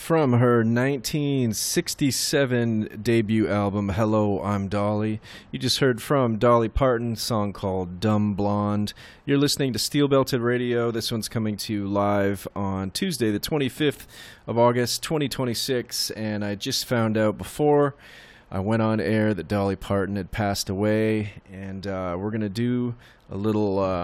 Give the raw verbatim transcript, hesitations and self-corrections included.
from her nineteen sixty-seven debut album, Hello, I'm Dolly. You just heard from Dolly Parton, a song called Dumb Blonde. You're listening to Steel Belted Radio. This one's coming to you live on Tuesday, the twenty-fifth of August, twenty twenty-six, and I just found out before I went on air that Dolly Parton had passed away, and uh, we're going to do a little... Uh,